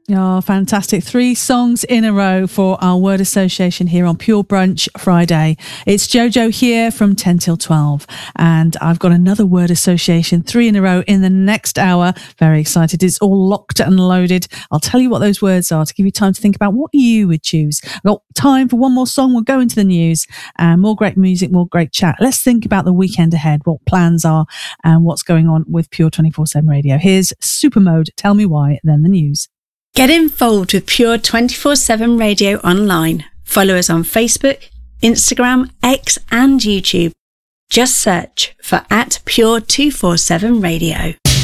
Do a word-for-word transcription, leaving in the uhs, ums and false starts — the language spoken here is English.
Oh, fantastic. Three songs in a row for our word association here on Pure Brunch Friday. It's Jojo here from ten till twelve. And I've got another word association, three in a row in the next hour. Very excited. It's all locked and loaded. I'll tell you what those words are to give you time to think about what you would choose. I've got time for one more song. We'll go into the news and more great music, more great chat. Let's think about the weekend ahead, what plans are and what's going on with Pure twenty-four seven Radio. Here's Supermode, Tell Me Why, then the news. Get involved with Pure twenty-four seven Radio online. Follow us on Facebook, Instagram, X and YouTube. Just search for at Pure two forty-seven Radio.